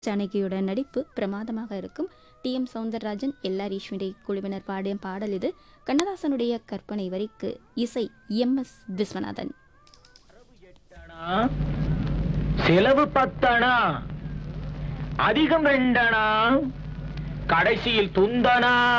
ஜானகியோட நடிப்பு பிரமாதமாக இருக்கும். டி.எம். சௌந்தரராஜன், எல்.ஆர். ஈஸ்வரி குழுவினர் பாடிய பாடல் இது. கண்ணதாசனுடைய கற்பனை வரிக்கு இசை எம்.எஸ். விஸ்வநாதன். செலவு 10 அதிகம் 2 கடைசியில் துந்தனா